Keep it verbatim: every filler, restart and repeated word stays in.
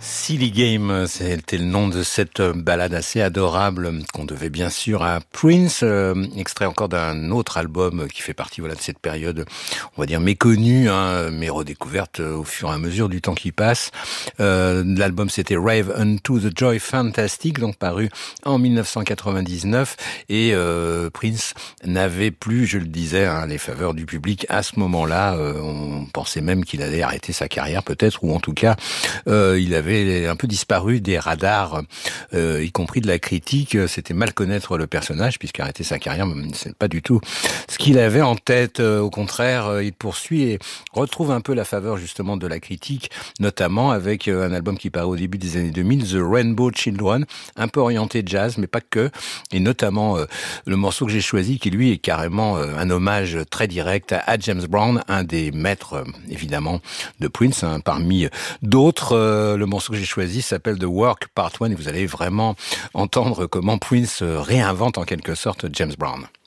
Silly Game, c'était le nom de cette balade assez adorable qu'on devait bien sûr à Prince, euh, extrait encore d'un autre album qui fait partie voilà de cette période, on va dire méconnue, hein, mais redécouverte au fur et à mesure du temps qui passe. Euh, l'album c'était Rave Unto the Joy Fantastic, donc paru en dix-neuf cent quatre-vingt-dix-neuf, et euh, Prince n'avait plus, je le disais, hein, les faveurs du public à ce moment-là. Euh, on pensait même qu'il allait arrêter sa carrière peut-être, ou en tout cas euh, il avait un peu disparu des radars, euh, y compris de la critique. C'était mal connaître le personnage, puisqu'arrêter sa carrière, c'est pas du tout ce qu'il avait en tête. Au contraire, il poursuit et retrouve un peu la faveur justement de la critique, notamment avec un album qui paraît au début des années deux mille, The Rainbow Children, un peu orienté jazz, mais pas que, et notamment euh, le morceau que j'ai choisi, qui lui est carrément euh, un hommage très direct à, à James Brown, un des maîtres euh, évidemment de Prince, hein, parmi d'autres. Euh, le morceau que j'ai choisi s'appelle The Work Part un, et vous allez vraiment entendre comment Prince réinvente en quelque sorte James Brown.